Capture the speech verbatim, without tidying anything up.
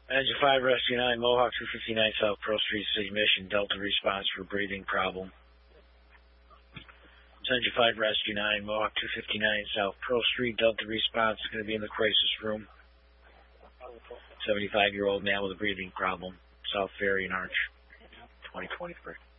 Engine five, Rescue nine, Mohawk two fifty-nine South Pearl Street, City Mission, Delta response for breathing problem. Engine five, Rescue nine, Mohawk two fifty-nine South Pearl Street, Delta response is going to be in the crisis room. seventy-five-year-old man with a breathing problem, South Ferry and Arch, twenty twenty-three.